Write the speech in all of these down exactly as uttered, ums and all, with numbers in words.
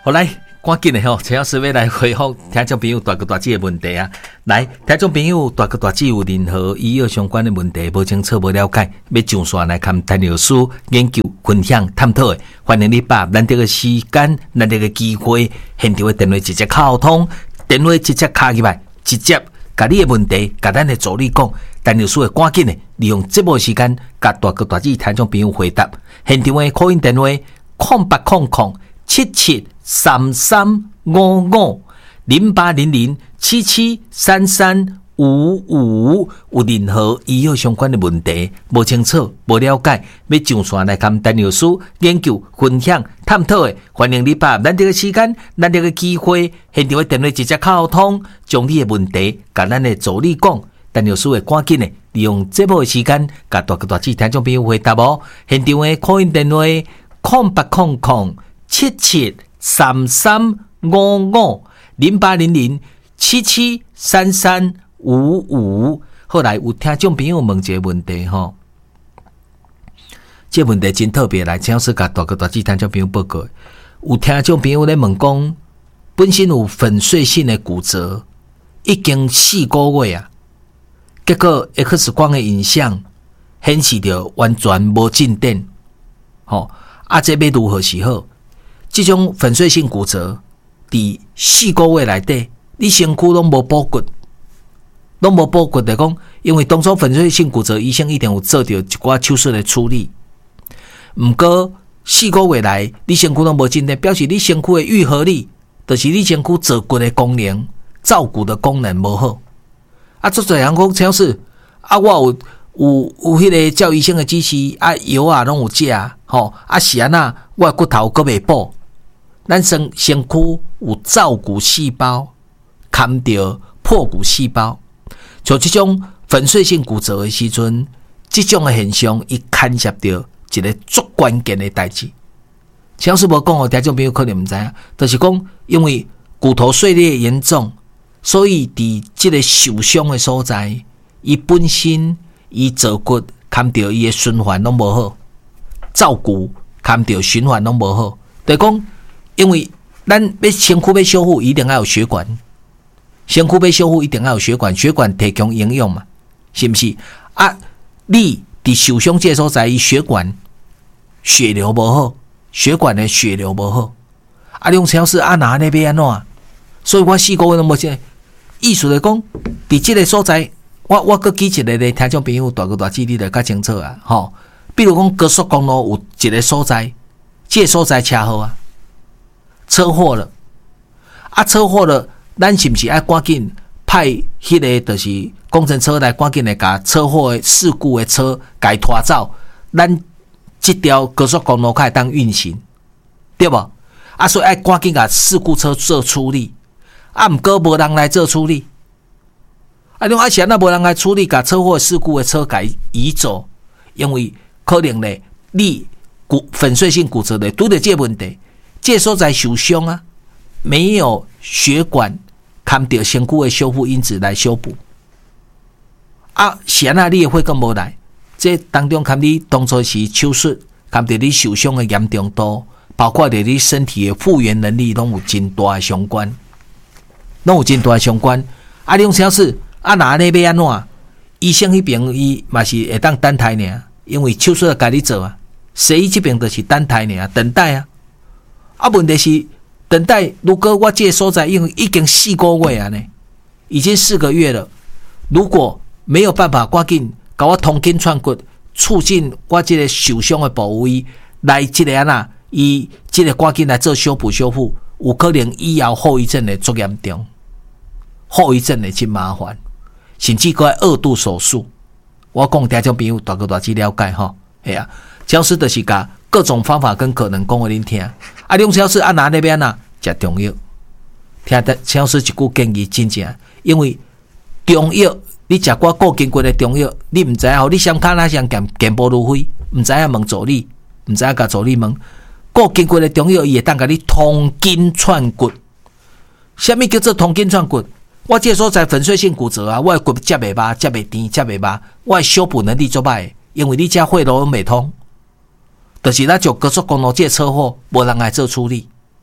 好来，赶紧的吼，陈老师要来回复听众朋友大哥大姐的问题啊！来，听众朋友大哥大姐有任何医药相关的问题，无清楚、无了解，要上线来看陈老师研究、分享、探讨的，欢迎你把咱这个时间、咱这个机会，现场的电话直接沟通，电话直接卡入来，直接把你的问题，甲咱的助理讲，陈老师会赶紧的利用这波时间，甲大哥大姐听众朋友回答。现场的call in电话：空八空空七七三三五五零八零零七七三三五五。有任何医药相关的问题，无清楚、无了解，要上线来跟陈老师研究、分享、探讨的，欢迎你把咱这个时间、咱这个机会，现场的电话直接沟通，将你的问题甲咱的助理讲，陈老师会赶紧的利用这波的时间，甲大哥大姐听众朋友回答哦。现场的 call in 电话：空八空空七七三三五五零八零零七七三三五五。后来有听众朋友问一个问题吼，这个问题真特别，来请老师甲大哥大姐听众朋友报告。有听众朋友咧问讲，本身有粉碎性的骨折，已经四个月啊，结果 X 光的影像显示着完全无进展，吼啊，这要如何是好？这种粉碎性骨折，伫四个月内底，你身躯拢无补骨，拢无补骨的讲，因为当初粉碎性骨折，医生一定有做到一寡手术的处理。毋过四个月来，你身躯拢无进展，表示你身躯的愈合力，就是你身躯做骨的功能、照骨的功能无好。啊，做侪人讲，超市啊，我有有有迄个照医生的指示，啊药啊拢有食，吼啊是安那，我的骨头阁未补。咱身身躯有造骨细胞，砍掉破骨细胞，像这种粉碎性骨折的时阵，这种的现象，伊牵涉到一个足关键的代志。像是无讲哦，听众朋友可能唔知影，就是讲因为骨头碎裂严重，所以伫这个受伤的所在，伊本身伊做骨砍掉伊的循环拢无好，造骨砍掉循环拢无好，就是讲。因为咱要身躯要修复，一定要有血管。身躯要修复，一定要有血管，血管提供营养嘛，是不是？啊，你伫受伤这所在，伊血管血流无好，血管的血流无好。啊，你用超市啊哪那边安怎？所以我四个月都无这意思来讲，伫这个所在，我我搁举一个咧，听众朋友大哥大姐你就较清楚啊，吼。比如讲高速公路有一个所在，这个所在车祸啊。车祸了，啊！车祸了，咱是不是要赶紧派迄个就是工程车来赶紧来把车祸的事故的车给拖走？咱这条高速公路开当运行，对不？啊，所以要赶紧把事故车做处理。啊，毋过无人来做处理。啊，你啊是安那无人来处理，把车祸事故的车给移走，因为可能咧，你骨粉碎性骨折咧，拄着这个问题。这所在受伤啊，没有血管看到身躯的修复因子来修补啊，是安那你也会更无来。这当中看你当初是手术，看到你受伤的严重度，包括着你身体的复原能力，拢有真大的相关，拢有真大的相关。啊，你用超市啊，哪里要安怎？医生迄边伊嘛是会当等待尔，因为手术要家己做啊，西医这边就是等待尔，等待啊。啊，问题是等待。如果我这个所在因为已经四个月啊呢，已经四个月了，如果没有办法赶紧搞我通筋串骨，促进我这个受伤的部位来这个安那，伊这个赶紧来做修补修复，有可能以后后遗症的足严重，后遗症的真麻烦，甚至搁二度手术。我讲听众朋友大哥大姐了解吼，系啊，教师就是甲各种方法跟可能讲给恁听。啊，用超市啊哪那边啊食中药，听得超市一句建议真正，因为中药你食过固经过的中药，你唔知影，你伤卡那伤健健步如飞，唔知影问助理，唔知影甲助理问，固经过的中药伊会当甲你通筋串骨。什么叫做通筋串骨？我这所在粉碎性骨折啊，我的骨接袂巴，接袂甜，接袂巴，我的修补能力足歹，因为你这血路未通。就是咱就高速公路这车祸，无人来做处理。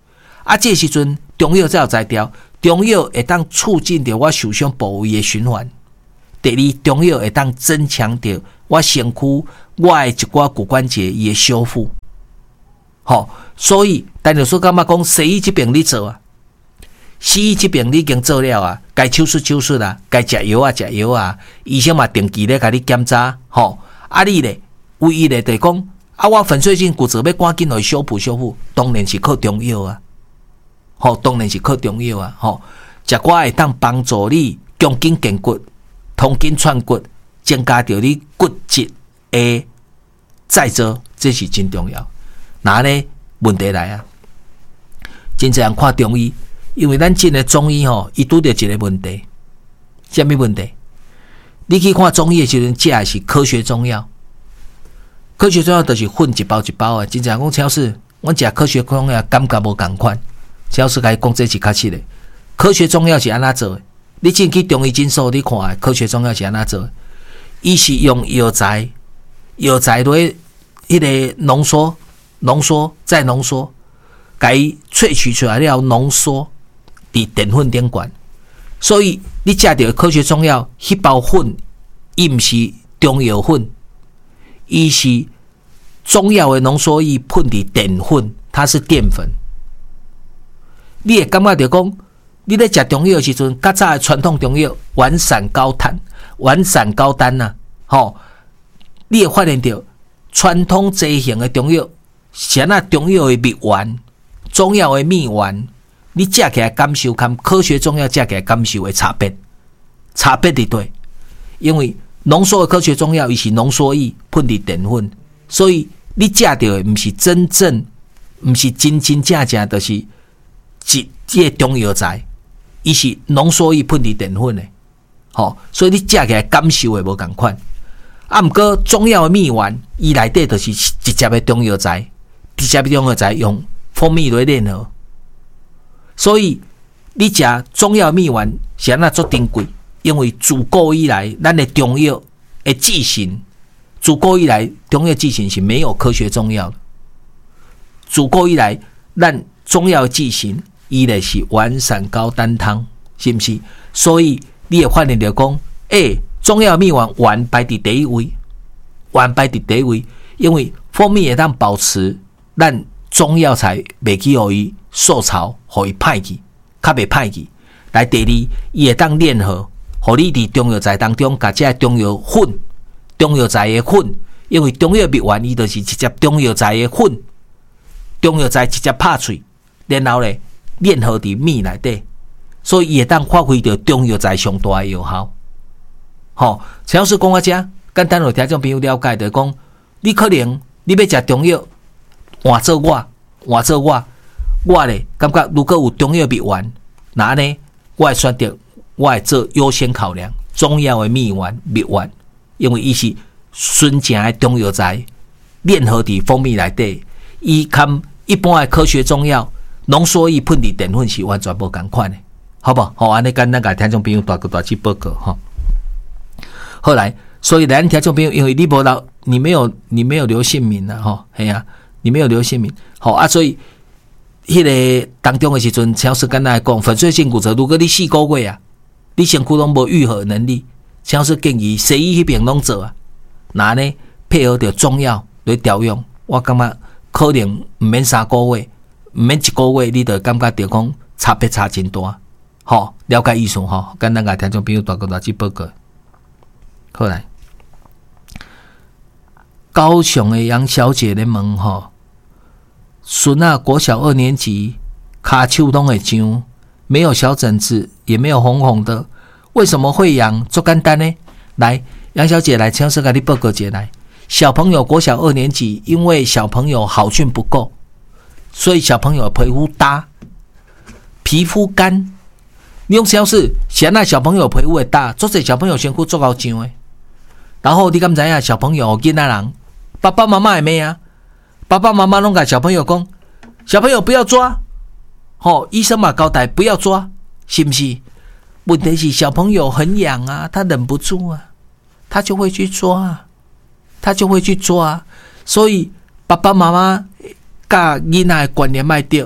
啊，这时阵中药才有才调，中药会当促进着我受伤部位的循环。第二，中药会当增强着我身躯我的一寡骨关节伊的修复。好，所以陈律师感觉讲，西医这边你做啊，西医这边你已经做了啊，该手术手术啊，该食药啊食药啊，医生嘛定期咧甲你检查，吼，啊你咧唯一咧就讲啊，我粉碎性骨折要赶紧来修补修复，当然是靠中药啊，吼，当然是靠中药啊，吼，食我会当帮助你强筋健骨、通筋串骨，增加着你骨质的再造，这是真重要。那呢问题来啊，真侪人看中医，因为咱真的中医吼，伊拄着一个问题，什么问题？你去看中医的时阵，食的是科学中药，科学中药就是混一包一包的。真侪人讲超市，阮食科学中药感觉无共款。超市甲伊讲这是确实的，科学中药是安怎做的？你进去中医诊所，你看的科学中药是安怎做的？伊是用药材，药材落迄个浓缩。浓缩再浓缩，甲伊萃取出来了，浓缩伫淀粉顶管。所以你食到科学中药，迄包粉，伊毋是中药粉，伊是中药的浓缩液喷伫淀粉，它是淀粉。你会感觉到讲，你咧食中药的时阵，较早的传统中药丸散高炭、丸散高丹呐、啊，吼，你会发现到传统这型的中药。像那中药的蜜丸、中药的蜜丸，你食起来感受跟科学中药食起来感受的差别，差别伫对。因为浓缩的科学中药伊是浓缩液喷伫淀粉，所以你食到的毋是真正，毋是真真正正，就是一这中药材，伊是浓缩液喷伫淀粉的，吼，所以你食起来感受的无共款。啊，毋过中药的蜜丸，伊内底就是直接的中药材。直接中药材用蜂蜜来炼合，所以你食中药蜜丸是安那做珍贵，因为自古以来咱的中药的剂型，自古以来中药剂型是没有科学中药的。自古以来，咱中药剂型伊咧是丸散高丹汤，是不是？所以你会发现到讲，诶、欸，中药蜜丸丸排伫第一位，丸排伫第一位，因为蜂蜜会当保持。咱中药材袂去互伊受潮，互伊歹去，较袂歹去。来第二，伊会当炼合，互你伫中药材当中，甲这中药粉、中药材的粉，因为中药蜜丸伊就是直接中药材的粉，中药材直接拍碎，然后咧炼合伫蜜内底，所以伊会当发挥着中药材上大的药效。吼，陈老师讲啊，遮简单互听众朋友了解，就是讲，你可能你要食中药。换做我，换做我，我咧感觉如果有中药蜜丸，那呢，我会选择我会做优先考量中药的蜜丸蜜丸，因为伊是纯正的中药材炼合伫蜂蜜内底，伊跟一般的科学中药浓缩液喷伫淀粉是完全无共款的，好不好？好，安尼简单甲听众朋友大个大去报告哈。后来，所以咱听众朋友，因为你无留，你没有你没有留姓名了哈，系啊。你没有留姓名，好啊，所以迄个当中的时阵，陈老师跟大家讲，粉碎性骨折，如果你四个月啊，你身躯拢无愈合能力，陈老师建议西医迄边拢做啊，那呢配合着中药来调用，我感觉可能毋免三个月，毋免一个月，你就感觉着讲差别差真大，好，了解意思吼，简单甲听众朋友大个大去报告，好来。高雄的杨小姐咧问吼，孙啊国小二年级，骹手拢会痒，没有小疹子，也没有红红的，为什么会痒？做简单呢？来，杨小姐来，请师给你报告一下来。小朋友国小二年级，因为小朋友好菌不够，所以小朋友皮肤大，皮肤干。你用小事，现在小朋友皮肤会大，做些小朋友身躯做够痒的。然后你敢知影小朋友囡仔人？爸爸妈妈也没啊，爸爸妈妈拢甲小朋友讲，小朋友不要抓，吼、哦，医生嘛交代不要抓，是不是？问题是小朋友很痒啊，他忍不住啊，他就会去抓，他就会去抓，所以爸爸妈妈甲囡仔的观念卖对，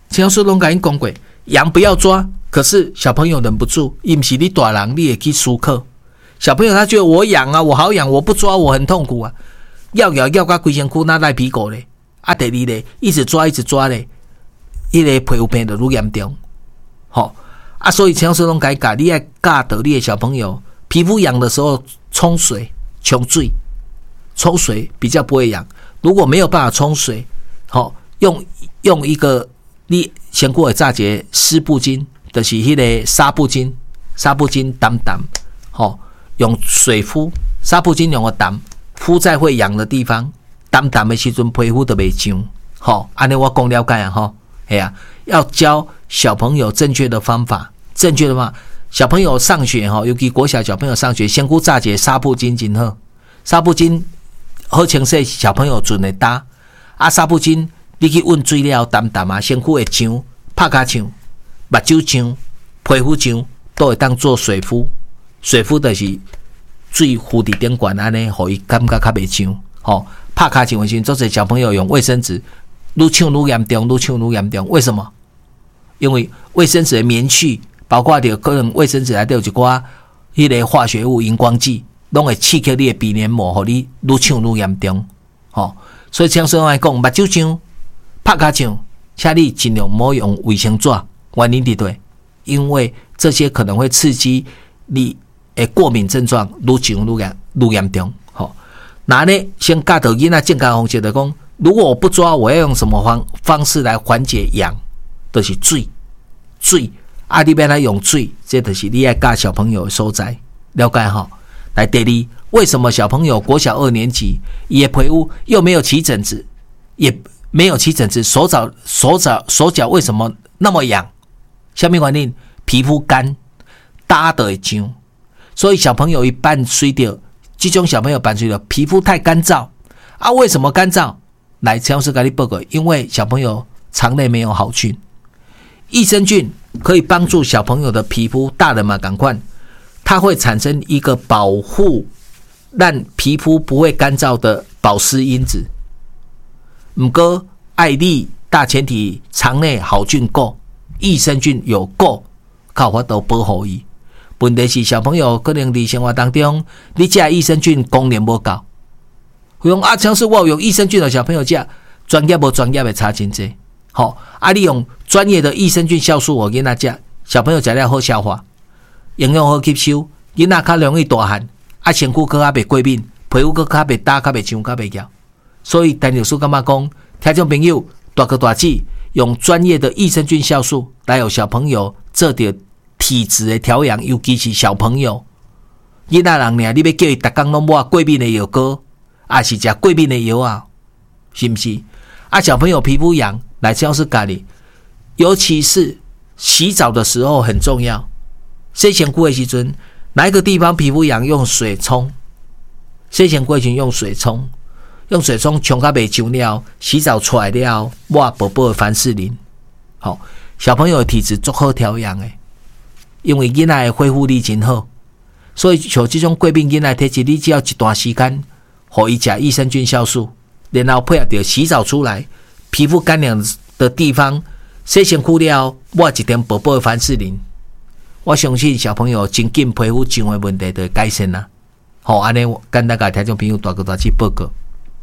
陈老师拢甲因讲过，羊不要抓，可是小朋友忍不住，伊不是你大人，你也去思考。小朋友他觉得我痒啊，我好痒，我不抓我很痛苦啊，咬咬咬到规身躯那赖皮狗咧，啊第二咧，一直抓一直抓咧，迄个皮肤病就愈严重，吼啊，所以陈老师拢甲伊教，你爱教导你的小朋友，皮肤痒的时候冲水、冲水、冲水比较不会痒。如果没有办法冲水，好、哦、用用一个你先过的炸节湿布巾，就是迄个纱布巾，纱布巾淡淡，好、哦、用水敷，纱布巾用个淡敷在会痒的地方，淡淡的时阵皮肤就袂痒，好、哦，安尼我讲了解啊，吼，系啊，要教小朋友正确的方法，正确的方法。小朋友上学哈，尤其国小小朋友上学，先顾炸节纱布巾真好，纱布巾好清洗，小朋友准会打。啊，纱布巾你去温水了淡淡啊，身躯会痒，拍骹痒，目睭痒，皮肤痒，都会当做水敷。水敷就是水敷伫顶管安尼，互伊感觉较袂痒。吼，拍骹痒的时阵，做者小朋友用卫生纸，愈呛愈严重，愈呛愈严重。为什么？因为卫生纸的棉絮。包括着可能卫生纸内底有一寡迄个化学物、荧光剂，拢会刺激你的鼻黏膜，互你愈呛愈严重。吼、哦，所以像说来讲，目睭痒、拍骹痒，请你尽量莫用卫生纸。原因伫对，因为这些可能会刺激你的过敏症状愈痒愈严愈严重。吼、哦，那呢，先教导囡仔健康方式就讲，如果我不抓，我要用什么方方式来缓解痒？就是水，水。啊！你要来用水，这就是你爱教小朋友的所在，了解哈？来，第二，为什么小朋友国小二年级也皮肤又没有起疹子，也没有起疹子，手脚手脚手脚为什么那么痒？下面原因皮肤干，打的会痒，所以小朋友一伴随着这种小朋友伴随着皮肤太干燥啊？为什么干燥？来，陈老师给你报告，因为小朋友肠内没有好菌，益生菌。可以帮助小朋友的皮肤，大人嘛赶快，它会产生一个保护，让皮肤不会干燥的保湿因子。不过，爱你大前提肠内好菌够，益生菌有够，靠法度保护伊。问题是小朋友可能在生活当中，你吃益生菌功能不够。用啊，像是我有益生菌的小朋友吃，专业无专业的差真多。好、哦，啊，你用专业的益生菌酵素，我给他吃，小朋友吃了好消化，营养好吸收，囡仔较容易大汉，啊，身躯较袂过敏，皮肤较袂打，较袂痒，较袂痒。所以陈老师感觉讲，听众朋友大哥大姐用专业的益生菌酵素来有小朋友做着体质的调养，尤其是小朋友，囡仔人呢，你要叫伊逐工拢抹过敏的药膏，还是食过敏的药啊？是不是？啊，小朋友皮肤痒。来，教师教你，尤其是洗澡的时候很重要。洗身躯的时阵，哪一个地方皮肤痒，用水冲。洗身躯前用水冲，用水冲冲到袂痒了，洗澡出来了，抹薄薄的凡士林。好、哦，小朋友的体质足好调养诶，因为囡仔的恢复力真好，所以像这种过敏囡仔体质，你只要一段时间，互伊食益生菌酵素，然后配合着洗澡出来。皮肤干痒的地方，洗身躯了，抹一点薄薄的凡士林，我相信小朋友真紧皮肤痒的问题就会改善啦。好，安尼简单甲听众朋友大哥大姐报告。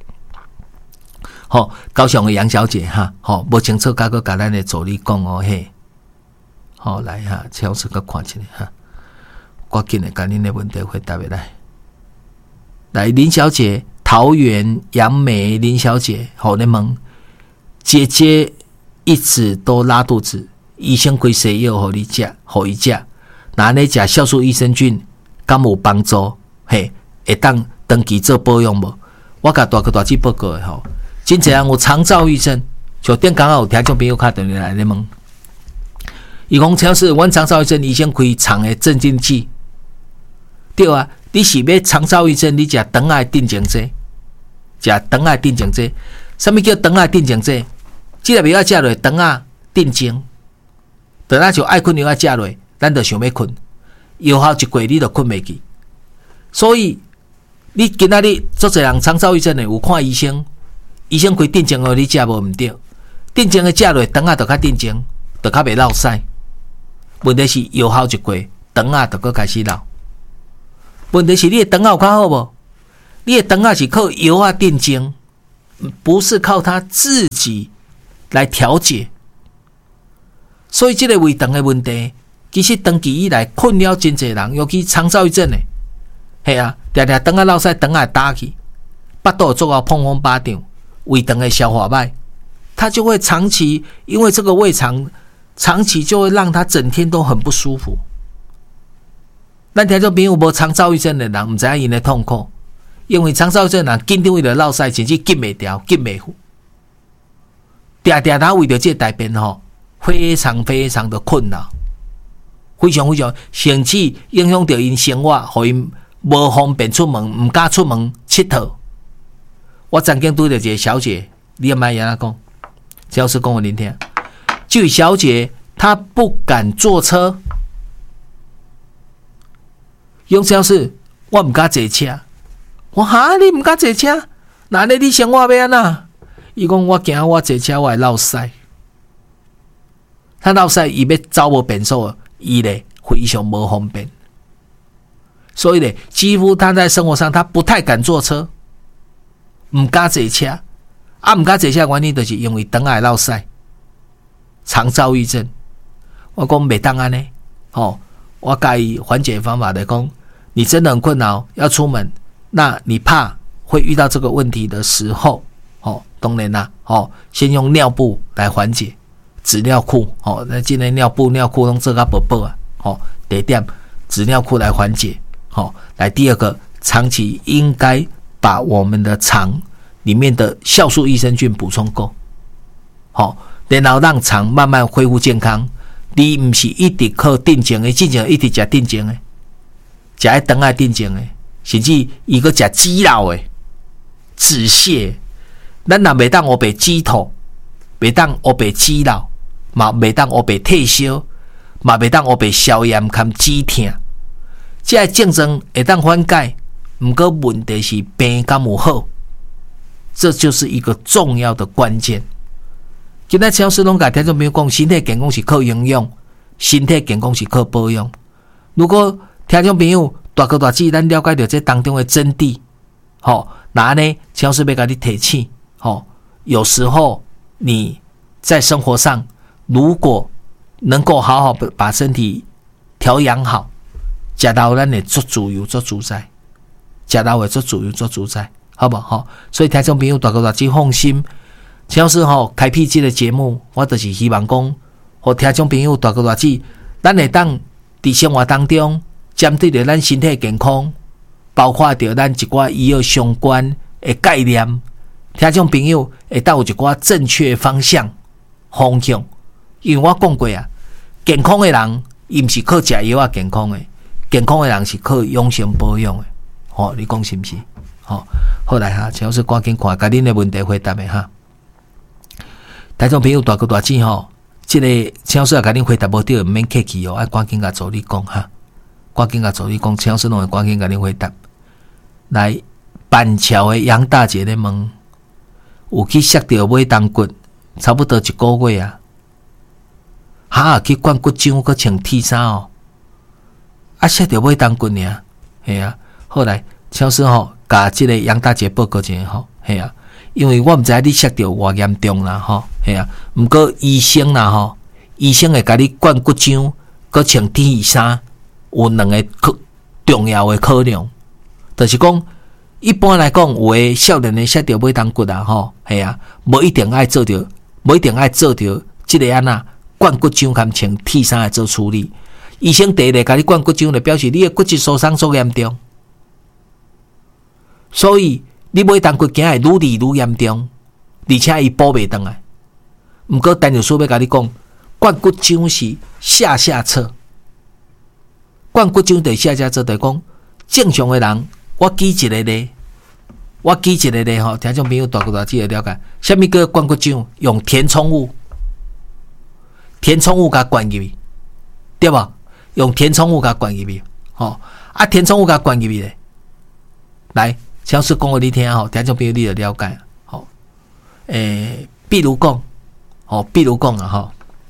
好，高雄的杨小姐哈，好，无清楚甲个甲咱的助理讲哦嘿。好，来哈，超市个看一下哈，赶紧的甲恁的问题回答回来。来，林小姐，桃园杨梅林小姐，好，你问。姐姐一直都拉肚子，医生开西药给你吃，给伊吃。那你吃酵素益生菌，敢有帮助？嘿，会当长期做保养无？我甲大哥大姐报告的吼，真侪人有肠躁郁症，就顶刚好有听众朋友打电话来咧问，伊讲超市阮肠躁郁症，医生开肠的镇静剂，对啊，你是要肠躁郁症，你食肠癌镇静剂，食肠癌镇静剂，什么叫肠癌镇静剂？即个药食落肠啊镇静，等下就爱困药啊食落，咱就想要困，药效一过你就困袂去。所以你今仔日做侪人肠躁郁症的，有看医生，医生开镇静药你食无毋对， 定前的食落肠啊，就较定前，就较袂落屎。问题是药效一过，肠啊就搁开始落。问题是你的肠啊有较好无？你的肠啊是靠药啊定前，不是靠它自己来调节。所以这个胃肠的问题，其实长期以来困扰真侪人，尤其肠躁郁症的，系啊，常常肠啊落屎，肠啊打去，腹肚做到碰风巴掌，胃肠的消化歹，它就会长期因为这个胃肠长期就会让他整天都很不舒服。咱听众朋友无肠躁郁症的人，唔知影因的痛苦，因为肠躁郁症的人紧张为了落屎，甚至急袂掉，急袂赴，常常他为了这大便吼，非常非常的困扰，非常非常，甚至影响到因生活，互因无方便出门，唔敢出门佚佗。我曾经拄到一个小姐，你也莫安怎讲，只要是讲给您听。这位小姐她不敢坐车，用只要是我唔敢坐车。我哈，你唔敢坐车？那你你生活要安怎？伊讲我惊我坐车我会落屎。他落屎伊要走无便所，伊咧非常无方便。所以咧，几乎他在生活上他不太敢坐车，唔敢坐车。啊，唔敢坐车原因就是因为肠会落屎。肠躁郁症，我讲袂当安尼，哦，我教伊缓解方法来讲，你真的很困扰要出门，那你怕会遇到这个问题的时候，哦，当然啦，哦，先用尿布来缓解，纸尿裤，哦，那今天尿布尿裤拢做甲薄薄啊，哦，第一点纸尿裤来缓解，哦，来第二个，长期应该把我们的肠里面的酵素益生菌补充够，好、哦。然后让肠慢慢恢复健康，你不是一直靠定前的，之前一直吃定前的，吃迄肠仔定前的，甚至伊个吃鸡肉的、止泻，咱若袂当乌白鸡头，袂当乌白鸡肉，嘛袂当乌白退烧，嘛袂当乌白消炎含止痛，这个症状会当缓解，不过问题是病敢有好，这就是一个重要的关键。今仔超市拢甲听众朋友讲，身体健康是靠营养，身体健康是靠保养。如果听众朋友大哥大姐，咱了解到这当中的真谛，好，那呢，超市要甲你提醒，好，有时候你在生活上，如果能够好好把身体调养好，食到咱会做自由做自在，食到会做自由做自在，好不好？所以听众朋友大哥大姐放心。只要是吼开辟这个节目，我就是希望讲，互听众朋友大哥大姐，咱会当伫生活当中，针对着咱身体健康，包括着咱一寡医药相关的概念，听众朋友会当有一寡正确方向方向。因为我讲过啊，健康的人，伊毋是靠食药啊健康的，健康的人是靠养生保养的。吼、哦，你讲是毋是？吼、哦，好来哈，只要是赶紧看，甲恁的问题回答的哈。听众朋友大哥大姐吼，这个超市也甲恁回答无对，唔免客气哦，爱赶紧甲助理讲哈，赶紧甲助理讲，超市拢会赶紧甲恁回答。来，板桥的杨大姐咧问，有去摔到尾当骨，差不多一个月啊，哈去灌骨浆，搁穿铁衫哦，啊摔到尾当骨尔，系啊，后来超市吼，甲这个杨大姐报告一下吼，系啊。因为我毋知你摔到偌严重啦，吼，系啊。毋过医生啦，吼，医生会甲你灌骨浆，搁穿铁衫，有两个重要的考量，就是讲，一般来讲，有诶少年诶摔到尾当骨啊，吼，系啊，无一定爱做着，无一定爱做着即个安那灌骨浆含穿铁衫来做处理。医生第一个甲你灌骨浆，就表示你诶骨质疏松足严重，所以。你尾当骨镜会愈嚟愈严重，而且伊补袂回来。毋过陈律师要甲你讲，灌骨浆是下下策。灌骨浆对下下策，就是讲正常的人，我举一个例，我举一个例吼，听众朋友大哥大姐了解，什么叫灌骨浆？用填充物，填充物甲灌入去，对吧？用填充物甲灌入去，吼啊，填充物甲灌入去咧，来。超市讲互你听吼，听众朋友你就了解吼。诶、欸，比如讲， 哦，比如讲啊，吼，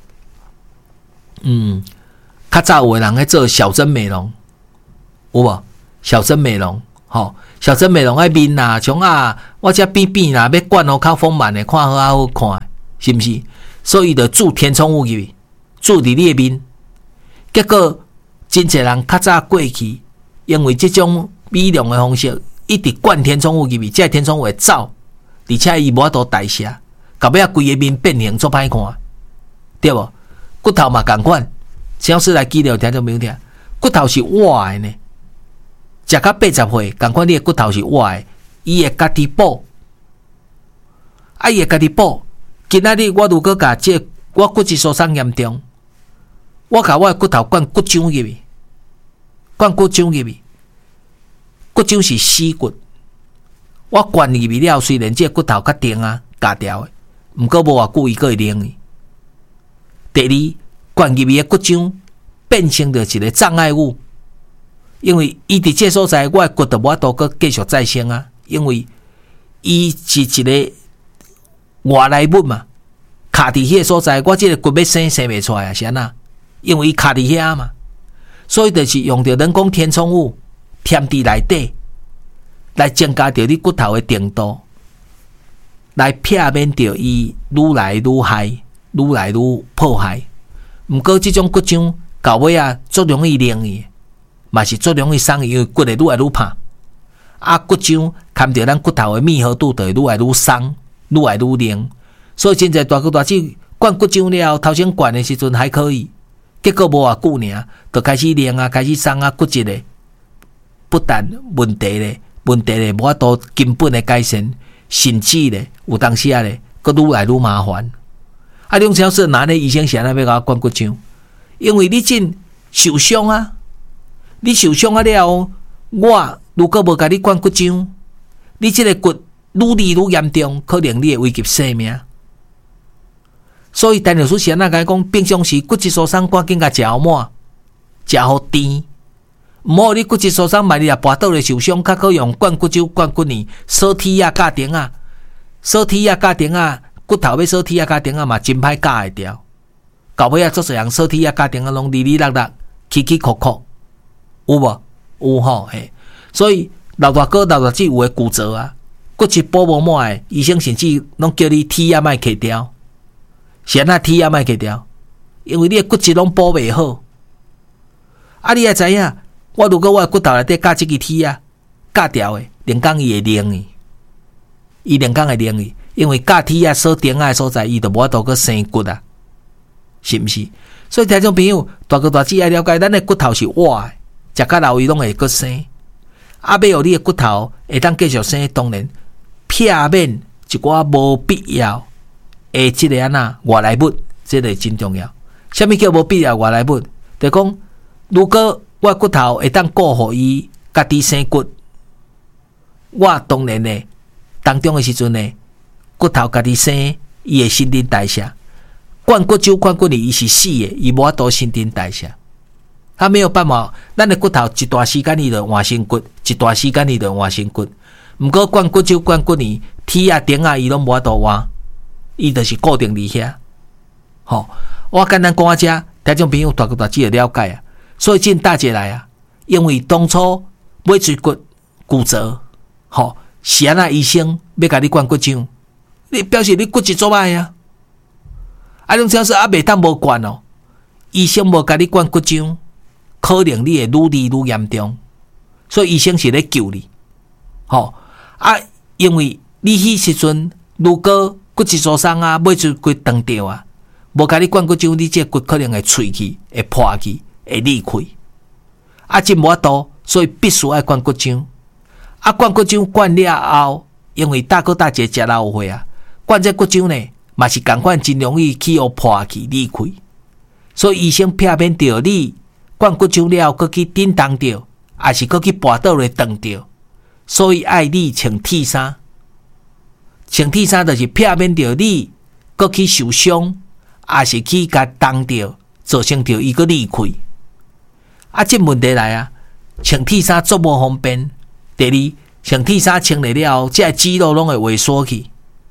嗯，较早有个人在做小针美容，有无？小针美容，吼，小针美容爱面啊、像啊，我这边边啦，要管好较丰满的，看好好看，是毋是？所以就注填充物入去，注伫你的面。结果真侪人较早过去，因为这种美容的方式，一直灌填充物入去，这填充物会走，而且伊无法度代谢，到尾啊，规个面变形，足歹看，对无？骨头嘛共款，小师来记了听就没有听，骨头是活的呢。食到八十岁，共款你的骨头是活的，伊会家己补，啊，伊会家己补。今仔日我如果甲这我骨质疏松严重，我甲我的骨头灌骨浆入去，灌骨浆入去，骨浆是死骨，我灌入去了，虽然这骨头较硬啊，夹掉的，毋过无偌久伊个会灵去。第二，灌入去的骨浆变成着一个障碍物。因为伊伫这所在，我的骨就无法度搁继续再生啊。因为伊是一个外来物嘛，卡伫迄个所在，我这个骨要生生袂出来啊，是安那？因为伊卡伫遐嘛，所以就是用着人工填充物添伫内底，来增加着你骨头的硬度，来避免着伊愈来愈害，愈来愈破坏。毋过这种骨浆到尾啊，足容易灵去。嘛是最容易伤，因为骨会愈来愈怕，啊骨浆牵着咱骨头的密合度，就会愈来愈伤，愈来愈灵。所以现在大哥大姐灌骨浆了，头先灌的时阵还可以，结果无偌久呢，就开始灵啊，开始伤啊，骨质的不但问题咧，问题咧无法度根本的改善，甚至咧有当时啊咧，佫愈来愈麻烦。啊，两小时哪咧医生是安那要甲我灌骨浆？因为你真受伤啊。你受伤啊了，我如果无甲你灌骨浆，你这个骨愈离愈严重，可能你会危及生命。所以陈老师是安那甲讲，平常时骨质疏松赶紧甲食好满，食好甜，毋好你骨质疏松，万一啊跋倒咧受伤，较可用灌骨浆、灌骨泥、锁铁啊、架钉啊、锁铁啊、架钉啊，骨头要锁铁啊、架钉啊嘛，真歹架会掉。到尾啊，做侪人锁铁啊、架钉啊，拢哩哩落落、起起哭哭。有无？有吼嘿，所以老大哥、老大姐有诶骨折啊，骨质补无满诶，医生甚至拢叫你铁啊莫揢掉，是安那铁啊莫揢掉，因为你诶骨质拢补袂好。啊，你也知影，我如果我诶骨头内底加即支铁啊，加掉诶，连工伊会灵去，伊连工会灵去，因为加铁啊锁钉啊诶所在，伊就无法度去生骨啊，是毋是？所以听众朋友，大哥大姐爱了解，咱诶骨头是活诶。食到老伊拢会阁生，啊，要互你的骨头会当继续生，当然避免一寡无必要诶，即个安那外来物，这个真重要。什么叫无必要外来物？就讲，如果我骨头会当顾互伊家己生骨，我当然呢，当中诶时阵呢，骨头家己生，伊会新陈代谢。灌骨酒、灌骨泥，伊是死诶，伊无法度新陈代谢。他没有办法，咱的骨头一段时间伊就换新骨，一段时间伊就换新骨。毋过灌骨酒、灌骨泥、铁啊、钉啊，伊拢无法度换，伊就是固定伫遐。吼，我简单讲啊，遮听众朋友大哥大姐了解啊。所以真大姐来啊，因为当初尾椎骨骨折，吼，是安那医生要甲你灌骨浆，你表示你骨质做歹啊。啊，种像是啊，袂当无灌哦，医生无甲你灌骨浆。可能你会愈离愈严重，所以医生是咧救你，吼啊！因为你迄时阵如果骨质疏松啊，尾椎骨断掉啊，无甲你灌骨浆，你这骨可能会碎去、会破去、会裂开，啊，真无法度，所以必须爱灌骨浆。啊，灌骨浆灌了后，因为大哥大姐食老岁啊，灌这骨浆呢，嘛是共款真容易去互破去、裂开，所以医生避免着你。灌骨浆了，搁去叮当着，还是搁去跋倒来断着，所以爱你穿铁衫。穿铁衫就是避免着你搁去受伤，还是去甲当着，造成着伊搁裂开。啊，这问题来啊，穿铁衫足无方便。第二，穿铁衫穿了了后，这肌肉拢会萎缩去，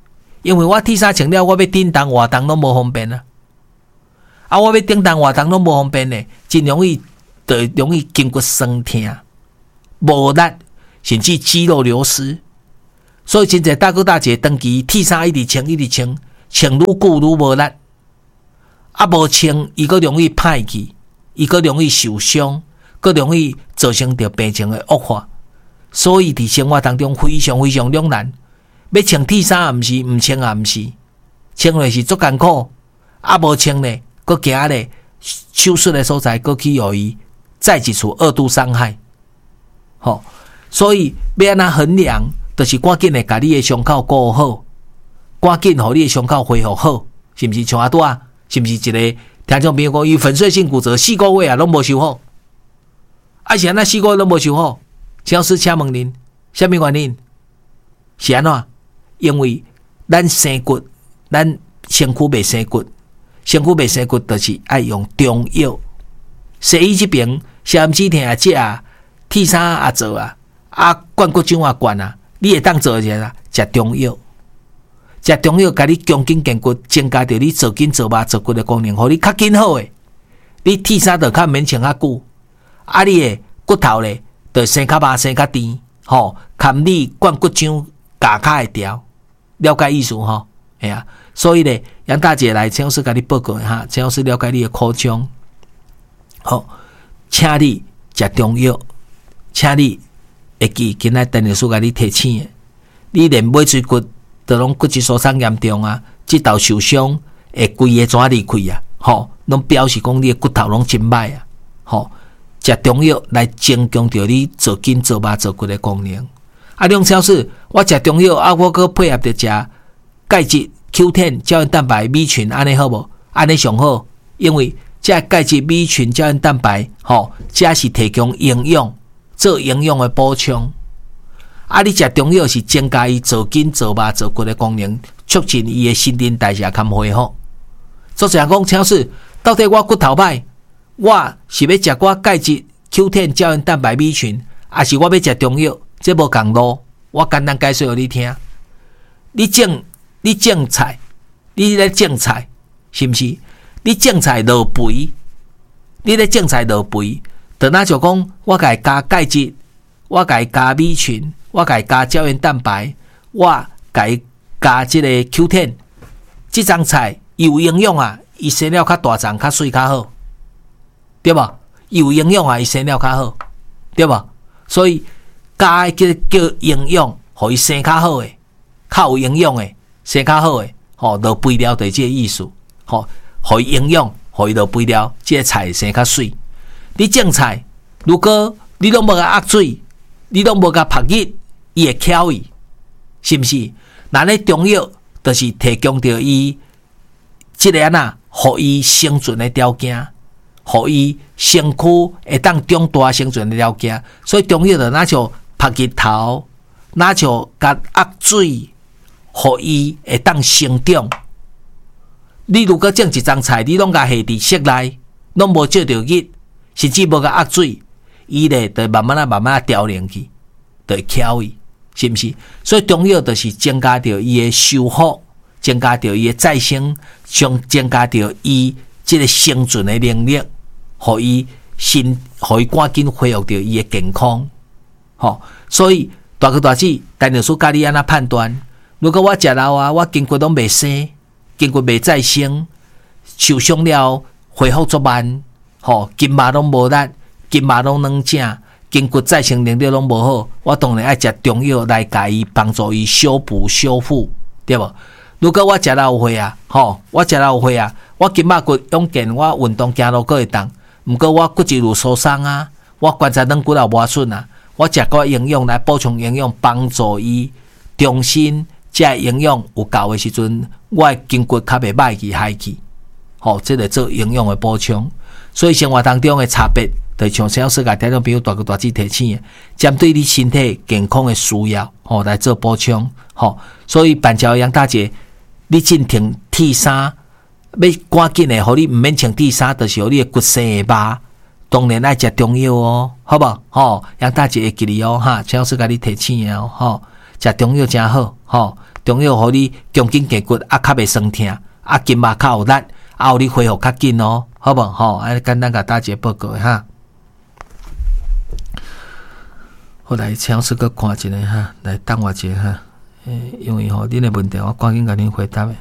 因为我 T 三穿了，我要顶动活动拢无方便啊。啊，我要顶动活动拢无方便呢，真容易就容易筋骨酸痛、无力，甚至肌肉流失。所以真侪大哥大姐长期 T 三一直穿一直穿，穿愈久愈无力。啊，无穿伊个容易歹去，伊个容易受伤，个容易造成着病情的恶化。所以伫生活当中非常非常两难。要穿 T 三也毋是，毋穿也毋是，穿落是足艰苦。啊，无穿呢，佫惊咧手术的所在，佫去予伊再一次二度伤害。吼、哦，所以要安怎衡量，就是赶紧的，甲你的伤口顾好，赶紧互你的伤口恢复好，是毋是像阿拄啊？是毋是一个听众朋友讲，伊粉碎性骨折四个月啊，拢无修好，啊是安那四个月拢无修好？陈老师请问恁，啥物原因？是安怎？因为咱生骨，咱身躯袂生骨，身躯袂生骨，就是爱用中药。西医这边，消炎止痛也食啊，T 三也做啊，啊灌骨浆也灌啊，你会当做者啊，食中药。食中药，甲你强筋健骨，增加着你做筋做肉做骨的功能，互你较紧好诶。你 T 三就较免穿较久，啊，你诶骨头咧，就生较肉生较甜，吼，含你灌骨浆加较会调，了解意思吼？哎呀、啊，所以咧，杨大姐来，陈老师甲你报告哈，陈老师了解你诶苦衷，好，请你食中药，请你会记今仔陈老师甲你提醒诶，你连尾椎骨。都拢骨质疏松严重啊，即道受伤会规个怎离开啊？吼，拢表示讲你的骨头拢真歹啊！吼，食中药来增强着你做筋做肉做骨的功能。啊，梁超市，我食中药啊，我搁配合着食钙质、Q 十、胶原蛋白、米群，安尼好无？安尼上好，因为这钙质、米群、胶原蛋白，吼，这是提供营养，做营养的补充。啊！你食中药是增加伊做筋、做肉、做骨的功能，促进伊的新陈代谢较恢复。作者讲，超市到底我骨头歹，我是要食我钙质、Q 十、胶原蛋白、米群，还是我要食中药？这无共路。我简单解释互你听。你种你种菜，你咧种菜是毋是？你种菜落肥，你咧种菜落肥，就那就讲我甲伊加钙质，我甲伊加米群。我甲伊加胶原蛋白，我甲伊加即个 Q 十， 即种菜有营养啊，伊生了较大丛、较水、较好，对无？有营养啊，伊生了较好，对无？所以加叫叫营养，互伊生较好诶，较有营养诶，生较好诶，吼，落肥料就即个意思，吼，互伊营养，互伊落肥料，即个菜生较水。你种菜，如果你拢无甲压水，你拢无甲晒日。伊会翘伊，是毋是？那咧中药就是提供着伊即个安那，互伊生存的条件，互伊身躯会当长大生存的条件。所以中药就那像晒日头，那像甲压水，互伊会当生长。你如果种一丛菜，你拢甲下伫室内，拢无照着日，甚至无甲压水，伊咧就慢慢啊慢慢啊凋零去，就会翘伊。是毋是？所以中药就是增加着伊的修复，增加着伊的再生，上增加着伊即个生存的能力，互伊心，互伊赶紧恢复着伊的健康。吼，所以大哥大姐，陈老师教你安怎判断？如果我食老啊，我筋骨拢未生，筋骨未再生，受伤了恢复足慢，吼，筋肉拢无力，筋肉拢软正。筋骨再生能力拢无好，我当然爱食中药来甲伊帮助伊修补修复，对无？如果我食老岁啊，吼，我食老岁啊，我筋肉骨勇健，我运动行路阁会当，毋过我骨质有疏松啊，我关节软骨也无顺啊，我食个营养来补充营养，帮助伊重新这营养有够的时阵，我的筋骨较袂歹去害去，吼，这个做营养的补充，所以生活当中的差别。就像陈老师甲听众朋友大哥大姐提醒的，针对你身体健康的需要，吼、哦、来做补充，吼、哦。所以板桥杨大姐，你进停 T 三，要赶紧的，互你毋免穿 T 三，就是互你的骨生会肉，当然爱食中药哦，好无？吼、哦，杨大姐会记你哦，哈，陈老师甲你提醒哦，吼、哦，食中药真好，吼、哦， 中药互你强筋健骨，啊，较袂酸痛，啊，筋肉较有力，啊，互你恢复较紧哦，好无？吼、哦，啊，简单甲大家报告哈。后来请师阁看一下哈，来等我一下哈，诶，因为吼恁的问题我赶紧甲恁回答诶。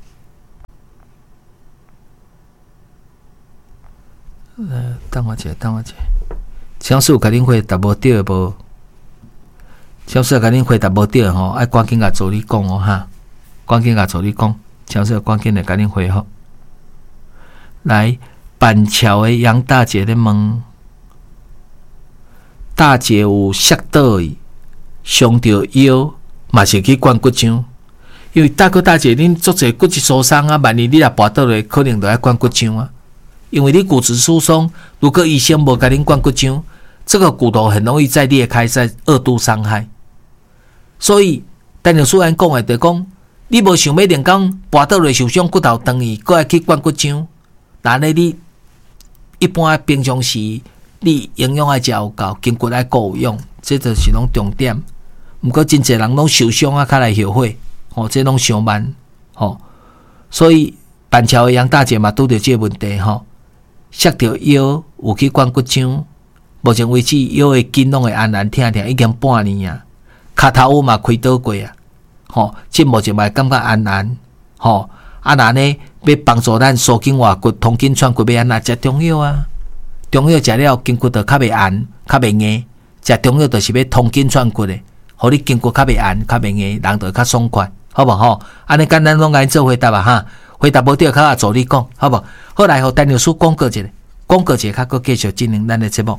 呃，等我一下，等我一下，请师甲恁回答无对无？请师甲恁回答无对吼，爱赶紧甲助理讲哦哈，赶紧甲助理讲，请师赶紧来甲恁回复。来，板桥的杨大姐咧问。大姐有摔倒去，伤着腰，嘛是去关骨浆。因为大哥大姐恁做者骨质疏松啊，万一你若跋倒咧，可能就要关骨浆啊。因为你骨质疏松，如果医生无甲恁关骨浆，这个骨头很容易再裂开，再二度伤害。所以，但是虽然讲的就讲，你无想要连讲跋倒咧受伤骨头断去，搁爱去关骨浆，那呢你一般平常时。你营养爱食有够，筋骨爱够有用，这就是拢重点。毋过真侪人拢受伤啊，较来后悔，吼、哦，这拢伤慢，吼、哦。所以板桥的杨大姐嘛，拄着这个问题，吼、哦，摔着腰有去关骨浆，目前为止腰的筋拢会安安疼疼，已经半年啊，骹头嘛开刀过啊，吼、哦，即目前嘛感觉安安，吼、哦，啊那呢要帮助咱疏筋活骨、通筋串骨，要安怎食中药啊？中药食了筋骨就较袂硬，较袂硬。食中药就是要通筋串骨的，互你筋骨较袂硬，较袂硬，人就较爽快，好无吼？安尼简单拢甲你做回答啊哈，回答无对，较助你讲，好无？好来，互陈律师广告一下，广告一下，较搁继续进行咱的节目。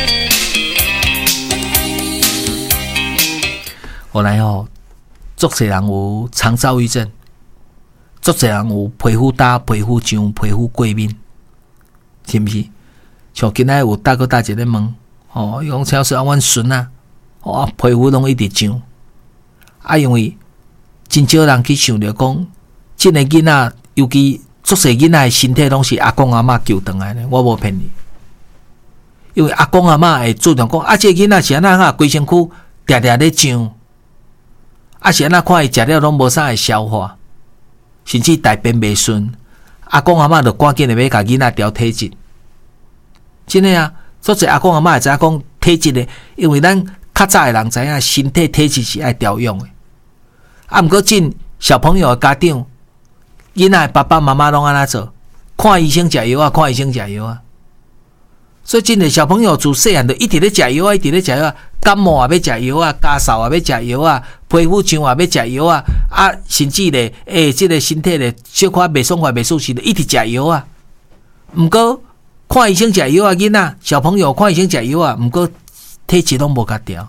后来吼，足侪人有肠躁郁症，足侪人有皮肤焦、皮肤痒、皮肤过敏，是毋是？像今仔有大哥大姐咧问，哦，伊讲超市啊，阮孙啊，哦，皮肤拢一直痒，啊，因为真少人去想着讲，即个囡仔，尤其足细囡仔的身体拢是阿公阿嬷救回来的，我无骗你。因为阿公阿嬷会注重讲，啊，即个囡仔是安那哈，规身躯定定咧痒，啊是安那看伊食了拢无啥会消化，甚至大便袂顺，阿公阿嬷就赶紧的要甲囡仔调体质。真诶啊，做者阿公阿嬷会知影讲体质诶，因为咱较早诶人知影身体体质是爱调养诶。啊，毋过真小朋友诶家长，囡仔诶爸爸妈妈拢安怎做？看医生食药啊，看医生食药啊。所以真诶小朋友自细汉就一直咧食药啊，一直咧食药啊，感冒也要食药啊，家扫也要食药啊，皮肤痒也要食药啊，啊，甚至咧，诶、欸，即、這個身体咧小可袂爽快、袂舒适，就一直食药啊。毋过看医生食药啊，囡仔小朋友看医生食药啊，毋过体质拢无甲调，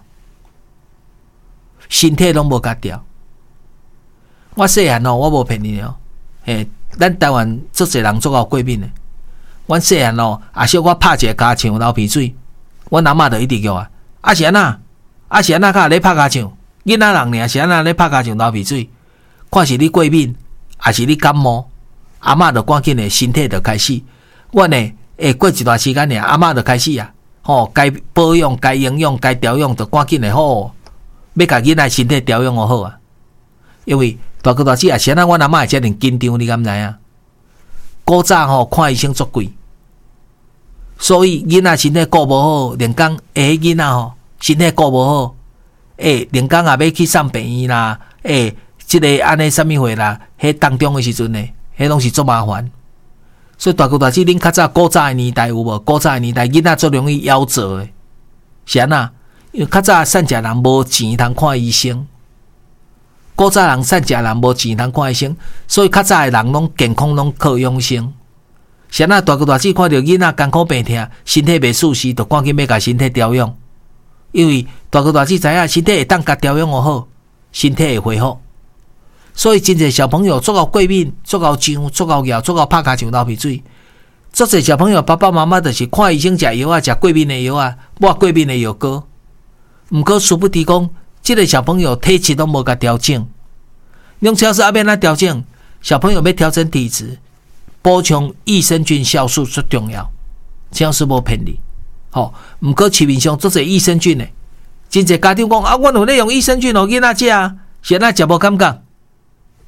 身体拢无甲调。我细汉哦，我无骗你哦，嘿，咱台湾足侪人做到过敏的。阮细汉哦，啊小我拍一个加肠流鼻水，阮阿嬷就一直叫我，啊是安那，啊是安那，较咧拍加肠，囡仔人尔是安那咧拍加肠流鼻水，看是你过敏，还是你感冒，阿嬷就赶紧的身体就开始，阮呢。诶，过一段时间尔，阿嬷就开始啊，吼、哦，该保养、该营养、该调养，就赶紧的好，要甲囡仔身体调养好啊。因为大哥大姐啊，是安那，阮阿嬷会遮尔紧张，你敢知影？古早吼看医生足贵，所以囡仔身体顾无好，连讲诶，囡仔吼身体顾无好，诶，连讲也要去送病院啦，诶，即、這個安尼啥物货啦，迄当中的时阵呢，迄拢是足麻烦。所以大哥大姐，恁较早古早的年代有无？古早的年代囡仔最容易夭折的，是安那？因为较早善食人无钱通看医生，古早人善食人无钱通看医生，所以较早的人拢健康拢靠养生。是安那？大哥大姐看到囡仔艰苦病痛，身体袂舒适，就赶紧要甲身体调养。因为大哥大姐知影身体会当甲调养好，身体会恢复。所以真侪小朋友做到过敏、做到痒、做到咬、做到拍卡肠流鼻水，做侪小朋友爸爸妈妈就是看医生食药啊，食过敏的药啊，抹过敏的药膏。毋过殊不知讲，即、這個小朋友体质都无甲调整。用超市阿要怎调整？小朋友要调整体质，补充益生菌酵素最重要。超市无骗你，吼。毋过市面上做侪益生菌的，真侪家长讲啊，阮有咧用益生菌互囡仔食啊，是安那食无感觉？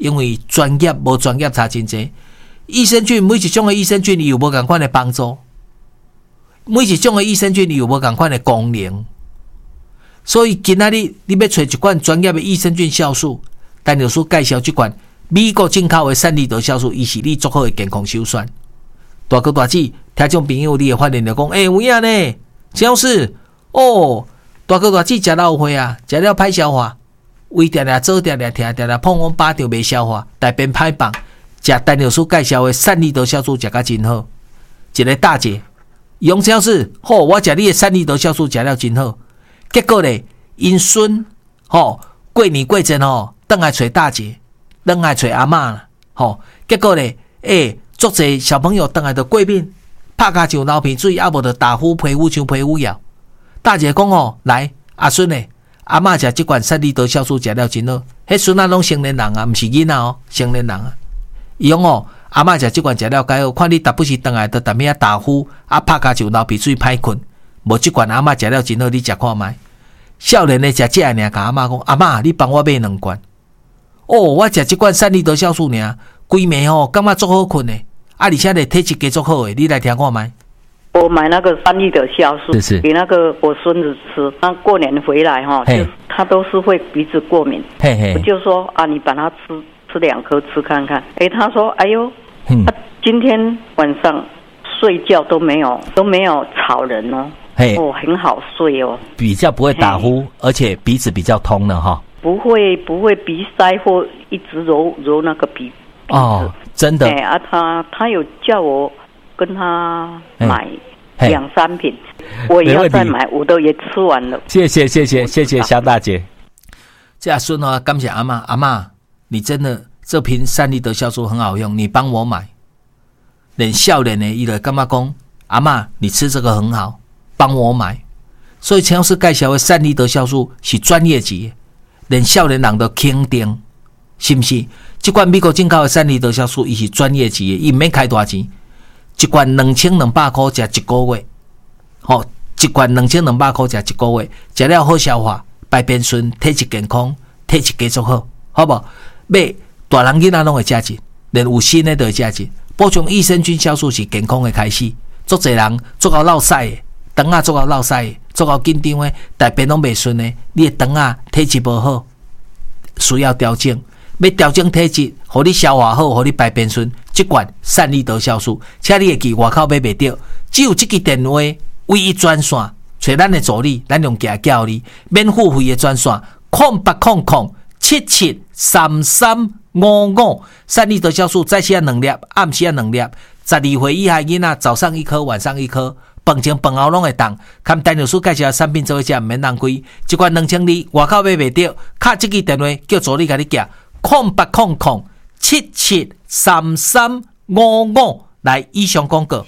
因为专业无专业差真济。益生菌每一种的益生菌有无同款的帮助，每一种的益生菌有无同款的功能。所以今仔日你要找一款专业的益生菌酵素，陈老师介绍这款美国进口的善利德酵素，伊是你足好的健康首选。大哥大姐，听众朋友，你会发现就讲，诶、欸，有影呢，陈老师，哦，大哥大姐食了有会啊，食了歹消化，胃定定做定定疼定定碰我巴着袂消化，大便歹放。食陈老师介绍的善利德酵素食甲真好。一个大姐，杨陈老师，好、哦，我食你的善利德酵素食了真好。结果咧，因孙吼过年过节吼，倒来找大姐，倒来找阿嬷啦，吼。结果咧，诶，足侪小朋友倒来就过敏，拍甲像流鼻水，啊无就打呼皮肤像皮肤药。大姐讲哦，来阿孙咧，阿嬷食即款善利德酵素食了真好。迄孙仔拢成年人啊，毋是囡仔哦，成年人啊。伊讲哦，阿嬷食即款食了介好，看你逐不时倒来都逐物啊打呼，啊拍甲像流鼻水歹困。无即款阿嬷食了真好，你食看卖。少年的食这尔，甲阿嬷讲，阿嬷你帮我买两罐。哦，我食即罐善利德酵素尔，规暝吼感觉足好困的，啊而且咧体质加足好的，你来听看卖。 我买那个善利德酵素， 是是给那个我孙子吃，他过年回来哈，就他都是会鼻子过敏， 嘿嘿， 我就说啊，你把它吃吃两颗吃看看。哎，他说，哎呦，嗯、他今天晚上睡觉都没有都没有吵人哦。哦，很好睡哦， 比较不会打呼，而且鼻子比较通了哈， 不会不会鼻塞或一直揉揉那个鼻鼻子哦，真的。 哎啊，他他有叫我跟他买两三瓶，我也要再买，我都也吃完了。 谢谢谢谢谢谢肖大姐，这阿孙啊，感谢阿嬷阿嬷，你真的这瓶善利德酵素很好用，你帮我买，连少年的伊就感觉讲，阿嬷你吃这个很好。帮我买，所以陈老师介绍的善利德酵素是专业级的，连少年人都肯定，是不是？这款美国进口的善利德酵素，伊是专业级的，伊唔免开大钱，一罐两千两百块食一个月，吼、哦，一罐两千两百块食一个月，食了好消化，排便顺，体质健康，体质继续好，好不好？买大人囡仔拢会食一，连有心的都会食一，补充益生菌酵素是健康的开始，足侪人足够落屎的。肠啊做到落屎，做到紧张的，大便拢袂顺的，你的肠啊体质无好，需要调整。要调整体质，互你消化好，互你排便顺，即罐善利德酵素，请你会记外口买袂到，只有这个电话唯一专线，找咱的助理，咱用家叫你免付费的专线，空八空空七七三三五五，善利德酵素早时啊两粒，暗时啊两粒，十二岁以下囡仔早上一颗，晚上一颗。饭前饭后拢会当，看陈老师介绍的产品做伙食，毋免浪费。一罐两千二，外口买袂到，卡这个电话叫助理甲你寄，空八空空七七三三五五来以上广告。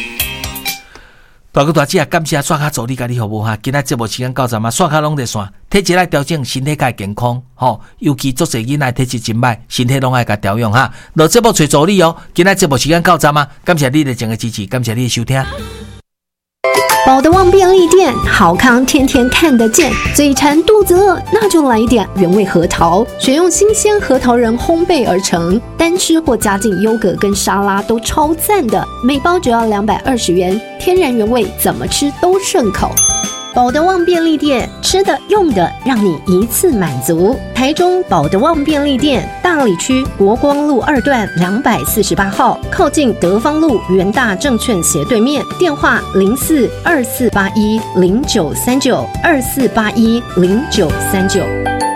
大哥大姐，感谢刷卡助理甲你服务哈。今仔节目时间到站嘛，刷卡拢在线，体质来调整，身体较健康吼。尤其足侪囡仔体质真歹，身体拢爱甲调养哈。落节目找助理哦。今仔节目时间到站嘛，感谢你的整个支持，感谢你的收听。 宝德旺便利店，好康天天看得见。嘴馋肚子饿，那就来一点原味核桃，选用新鲜核桃仁烘焙而成，单吃或加进优格跟沙拉都超赞的。每包只要两百二十元，天然原味，怎么吃都顺口。宝德旺便利店，吃的用的让你一次满足。台中宝德旺便利店，大里区国光路二段两百四十八号，靠近德芳路元大证券斜对面。电话零四二四八一零九三九二四八一零九三九。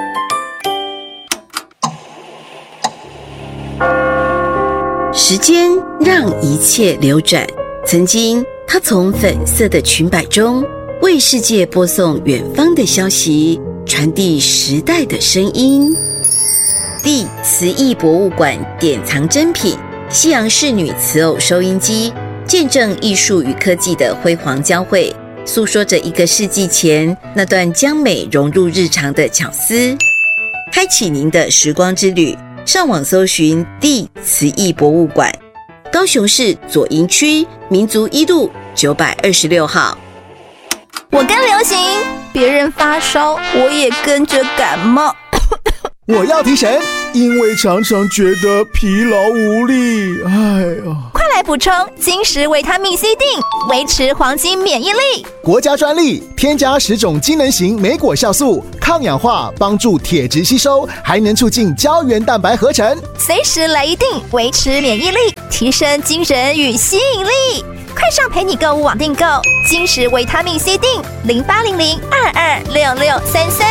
时间让一切流转，曾经他从粉色的裙摆中为世界播送远方的消息，传递时代的声音。地慈艺博物馆典藏珍品西洋仕女瓷偶收音机，见证艺术与科技的辉煌交汇，诉说着一个世纪前那段将美融入日常的巧思。开启您的时光之旅，上网搜寻地慈艺博物馆，高雄市左营区民族一路九百二十六号。 我跟流行，别人发烧，我也跟着感冒。 我要提神， 因为常常觉得疲劳无力。哎呀， 快来补充金石维他命 C 锭，维持黄金免疫力。 国家专利，添加十种机能型莓果酵素，抗氧化，帮助铁质吸收，还能促进胶原蛋白合成。 随时来一锭，维持免疫力，提升精神与吸引力。快上陪你购物网订购金石维他命 C 锭，零八零零二二六六三三。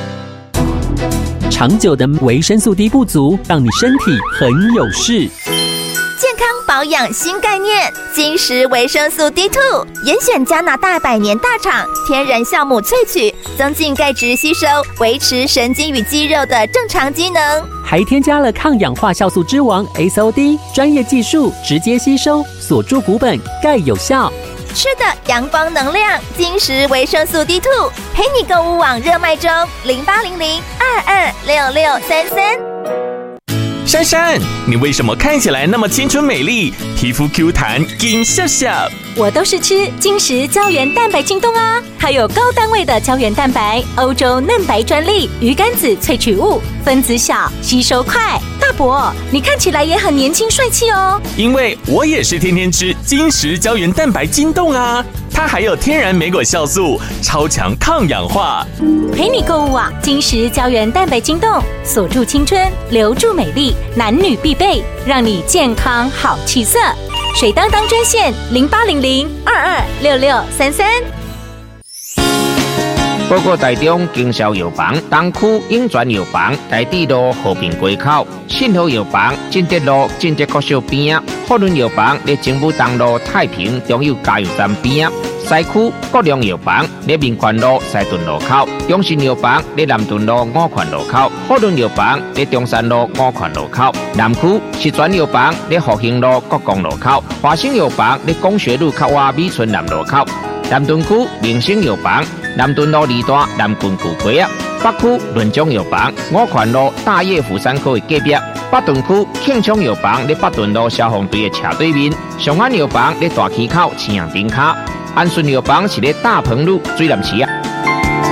长久的维生素 D 不足，让你身体很有事。 健康保养新概念，金石维生素 D 二 严选加拿大百年大厂天然酵母萃取，增进钙质吸收，维持神经与肌肉的正常机能， 还添加了抗氧化酵素之王 S O D， 专业技术直接吸收，锁住骨本，钙有效。 吃的阳光能量，金石维生素 D 二 陪你购物网热卖中，零八零零二二六六三三。 珊珊，你为什么看起来那么青春美丽，皮肤 Q 弹金笑笑？ 我都是吃金石胶原蛋白进冻啊，它有高单位的胶原蛋白，欧洲嫩白专利鱼肝子萃取物，分子小，吸收快。大伯，你看起来也很年轻帅气哦。 因为我也是天天吃金石胶原蛋白进冻啊，它还有天然莓果酵素，超强抗氧化。 陪你购物啊，金石胶原蛋白进冻，锁住青春，留住美丽，男女必备，让你健康好气色。水当当专线零八零零二二六六三三。 报告台中经销药房东区永泉药房台地路和平街口，信和药房进德路进德国小边，福伦药房在政府东路太平中油加油站边，西区国良药房在民权路西屯路口，中信药房在南屯路五权路口，福伦药房在中山路五权路口，南区石泉药房在复兴路国光路口，华兴药房在工学路口外美村南路口，南屯区明星药房南屯路二段南郡古街啊，北区润中药房五权路大业福山科的隔壁，北屯区庆昌药房在北屯路消防队的斜对面，上安药房在大溪口青阳顶卡，安顺药房是在大鹏路水南市啊。